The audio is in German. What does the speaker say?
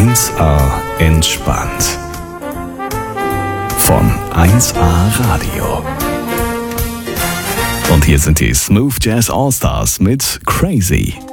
1A entspannt. Von 1A Radio. Und hier sind die Smooth Jazz All Stars mit Crazy.